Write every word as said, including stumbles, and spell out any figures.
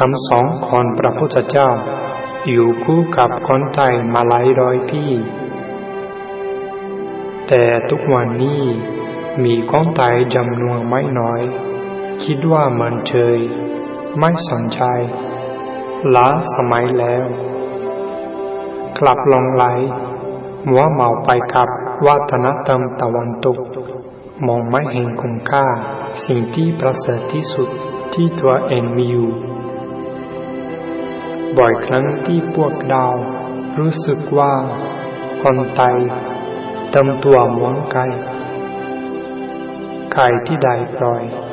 ำสอนของพระพุทธเจ้าอยู่คู่กับคนไทยมาหลายร้อยปีแต่ทุกวันนี้มีคนไทยจำนวนไม่น้อยคิดว่าเหมือนเฉยไม่สนใจล้าสมัยแล้วกลับหลงไหลมัวเมาไปกับวัฒนธรรมตะวันตกมองไม่เห็นคุณค่าสิ่งที่ประเสริฐที่สุดที่ตัวเองมีอยู่บ่อยครั้งที่พวกเรารู้สึกว่าคนไทยทำตัวเหมือนไก่ไก่ที่ได้ปล่อย